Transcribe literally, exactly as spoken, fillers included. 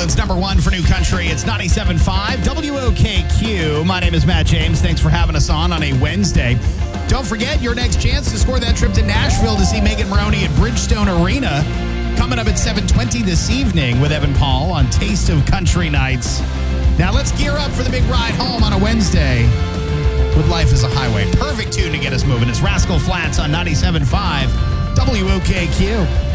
Portland's number one for new country. It's ninety-seven point five W O K Q. My name is Matt James. Thanks for having us on on a Wednesday. Don't forget your next chance to score that trip to Nashville to see Megan Moroney at Bridgestone Arena. Coming up at seven twenty this evening with Evan Paul on Taste of Country Nights. Now let's gear up for the big ride home on a Wednesday with Life is a Highway. Perfect tune to get us moving. It's Rascal Flatts on ninety-seven point five W O K Q.